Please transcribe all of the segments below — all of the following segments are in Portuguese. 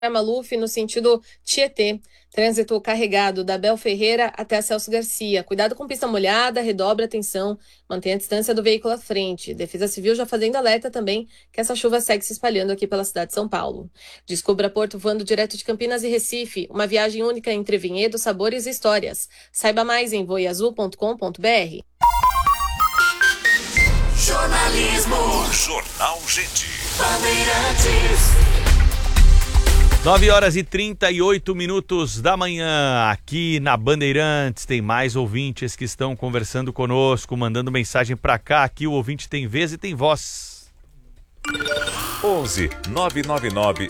Maluf no sentido Tietê. Trânsito carregado da Bel Ferreira até a Celso Garcia. Cuidado com pista molhada, redobre a atenção, mantenha a distância do veículo à frente. Defesa Civil já fazendo alerta também que essa chuva segue se espalhando aqui pela cidade de São Paulo. Descubra Porto voando direto de Campinas e Recife. Uma viagem única entre vinhedos, sabores e histórias. Saiba mais em voiazul.com.br. Jornalismo. Jornal Gente. Bandeirantes. 9h38 da manhã, aqui na Bandeirantes. Tem mais ouvintes que estão conversando conosco, mandando mensagem pra cá. Aqui o ouvinte tem vez e tem voz. 11 999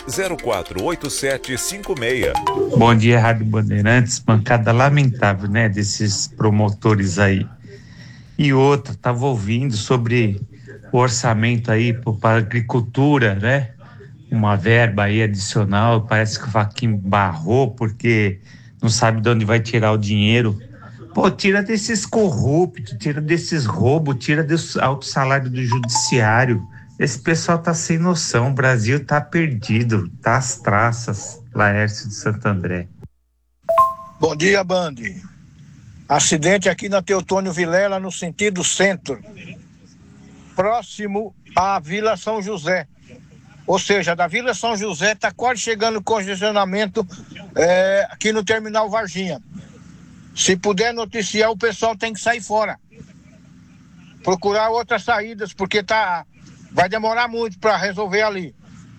048756. Bom dia, Rádio Bandeirantes. Bancada lamentável, né, desses promotores aí. E outra, estava ouvindo sobre o orçamento aí para a agricultura, né? Uma verba aí adicional, parece que o Fachin barrou porque não sabe de onde vai tirar o dinheiro. Pô, tira desses corruptos, tira desses roubos, tira desse alto salário do judiciário. Esse pessoal tá sem noção, o Brasil tá perdido, tá às traças. Laércio de Santo André. Bom dia, Band. Acidente aqui na Teotônio Vilela, no sentido centro, próximo à Vila São José. Ou seja, da Vila São José está quase chegando o congestionamento aqui no Terminal Varginha. Se puder noticiar, o pessoal tem que sair fora. Procurar outras saídas, porque vai demorar muito para resolver ali.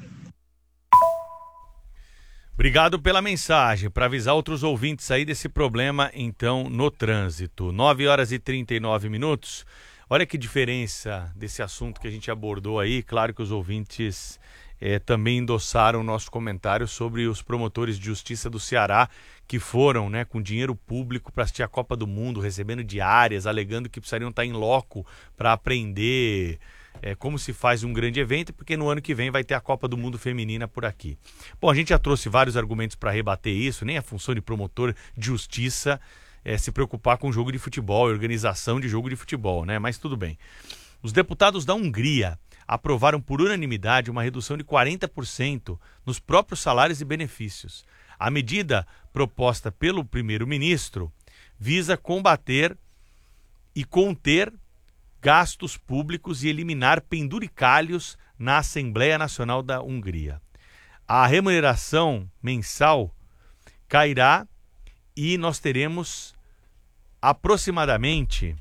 Obrigado pela mensagem, para avisar outros ouvintes aí desse problema, então, no trânsito. 9h39. Olha que diferença desse assunto que a gente abordou aí. Claro que os ouvintes também endossaram o nosso comentário sobre os promotores de justiça do Ceará que foram, né, com dinheiro público para assistir a Copa do Mundo, recebendo diárias, alegando que precisariam estar em loco para aprender como se faz um grande evento, porque no ano que vem vai ter a Copa do Mundo Feminina por aqui. Bom, a gente já trouxe vários argumentos para rebater isso, nem a função de promotor de justiça se preocupar com jogo de futebol e organização de jogo de futebol, né? Mas tudo bem. Os deputados da Hungria aprovaram por unanimidade uma redução de 40% nos próprios salários e benefícios. A medida proposta pelo primeiro-ministro visa combater e conter gastos públicos e eliminar penduricalhos na Assembleia Nacional da Hungria. A remuneração mensal cairá e nós teremos aproximadamente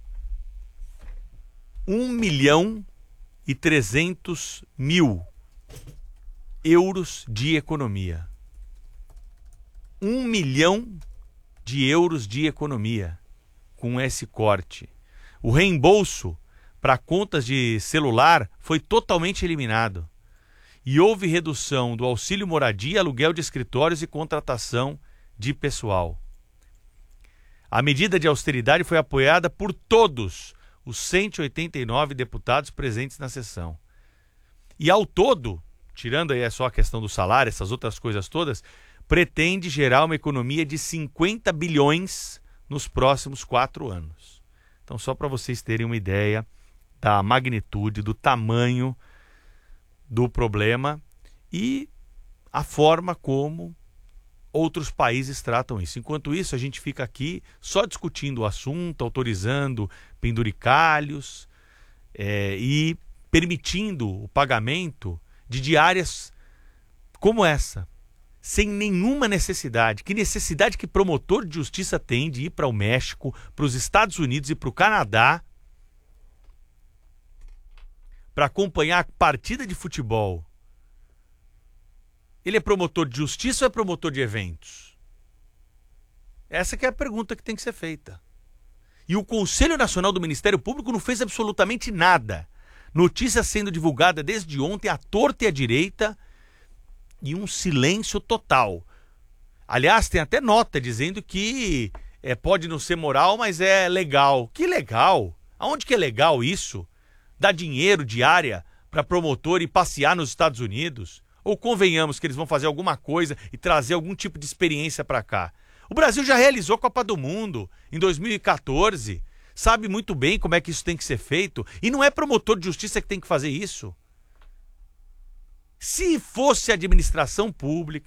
1.300.000 euros de economia. 1 milhão de euros de economia com esse corte. O reembolso para contas de celular foi totalmente eliminado. E houve redução do auxílio moradia, aluguel de escritórios e contratação de pessoal. A medida de austeridade foi apoiada por todos os 189 deputados presentes na sessão. E ao todo, tirando aí só a questão do salário, essas outras coisas todas, pretende gerar uma economia de 50 bilhões nos próximos 4 anos. Então, só para vocês terem uma ideia da magnitude, do tamanho do problema e a forma como outros países tratam isso. Enquanto isso, a gente fica aqui só discutindo o assunto, autorizando penduricalhos e permitindo o pagamento de diárias como essa, sem nenhuma necessidade. Que necessidade que promotor de justiça tem de ir para o México, para os Estados Unidos e para o Canadá para acompanhar a partida de futebol? Ele é promotor de justiça ou é promotor de eventos? Essa que é a pergunta que tem que ser feita. E o Conselho Nacional do Ministério Público não fez absolutamente nada. Notícia sendo divulgada desde ontem à torta e à direita e um silêncio total. Aliás, tem até nota dizendo que pode não ser moral, mas é legal. Que legal? Aonde que é legal isso? Dar dinheiro diária para promotor e passear nos Estados Unidos? Ou convenhamos que eles vão fazer alguma coisa e trazer algum tipo de experiência para cá? O Brasil já realizou a Copa do Mundo em 2014. Sabe muito bem como é que isso tem que ser feito. E não é promotor de justiça que tem que fazer isso. Se fosse administração pública,